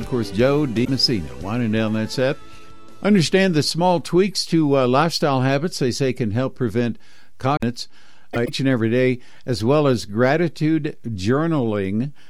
of course, Joe DiMessina winding down that set. Understand the small tweaks to lifestyle habits, they say, can help prevent cognitive each and every day, as well as gratitude journaling